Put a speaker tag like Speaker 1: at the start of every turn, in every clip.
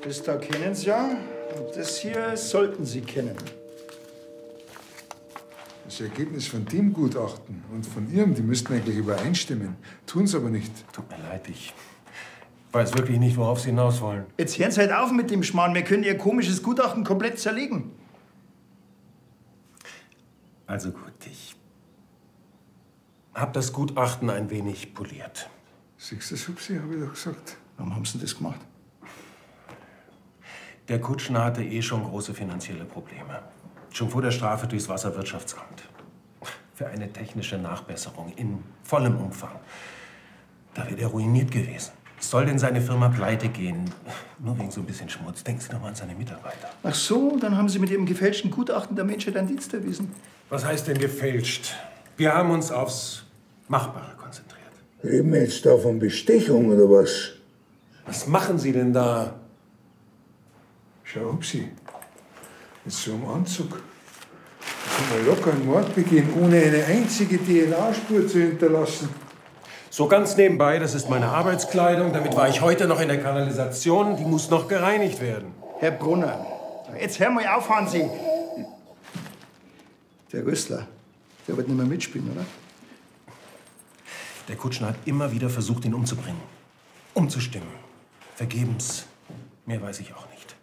Speaker 1: Das da kennen Sie ja. Und das hier sollten Sie kennen.
Speaker 2: Das Ergebnis von dem Gutachten und von Ihrem, die müssten eigentlich übereinstimmen. Tun sie aber nicht.
Speaker 3: Tut mir leid, ich weiß wirklich nicht, worauf Sie hinaus wollen.
Speaker 1: Jetzt hören Sie halt auf mit dem Schmarrn. Wir können Ihr komisches Gutachten komplett zerlegen.
Speaker 3: Also gut, ich habe das Gutachten ein wenig poliert.
Speaker 2: Siehst du, Hupsi, habe ich doch gesagt.
Speaker 1: Warum haben Sie das gemacht?
Speaker 3: Der Kutschner hatte eh schon große finanzielle Probleme. Schon vor der Strafe durchs Wasserwirtschaftsamt. Für eine technische Nachbesserung in vollem Umfang. Da wäre er ruiniert gewesen. Soll denn seine Firma pleite gehen? Nur wegen so ein bisschen Schmutz. Denken Sie doch mal an seine Mitarbeiter.
Speaker 1: Ach so, dann haben Sie mit Ihrem gefälschten Gutachten der Menschheit einen Dienst erwiesen.
Speaker 3: Was heißt denn gefälscht? Wir haben uns aufs Machbare konzentriert.
Speaker 4: Reden wir jetzt da von Bestechung oder was?
Speaker 3: Was machen Sie denn da?
Speaker 2: Schau, Hupsi, mit so einem Anzug kann man locker einen Mord begehen, ohne eine einzige DNA-Spur zu hinterlassen.
Speaker 3: So ganz nebenbei, das ist meine Arbeitskleidung. Damit war ich heute noch in der Kanalisation. Die muss noch gereinigt werden.
Speaker 1: Herr Brunner, jetzt hör mal auf, Hansi. Der Rössler, der wird nicht mehr mitspielen, oder?
Speaker 3: Der Kutschner hat immer wieder versucht, ihn umzubringen. Umzustimmen. Vergebens. Mehr weiß ich auch nicht.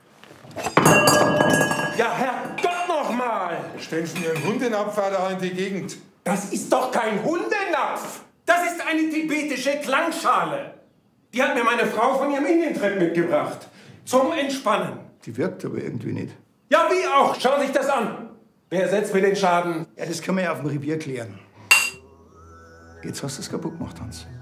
Speaker 3: Ja, Herrgott noch mal!
Speaker 2: Stellen Sie Ihren Hundenapf da in die Gegend.
Speaker 3: Das ist doch kein Hundenapf! Das ist eine tibetische Klangschale. Die hat mir meine Frau von ihrem Indientrip mitgebracht. Zum Entspannen.
Speaker 1: Die wirkt aber irgendwie nicht.
Speaker 3: Ja, wie auch. Schauen Sie sich das an. Wer ersetzt mir den Schaden?
Speaker 1: Ja, das können wir ja auf dem Revier klären. Jetzt hast du es kaputt gemacht, Hans.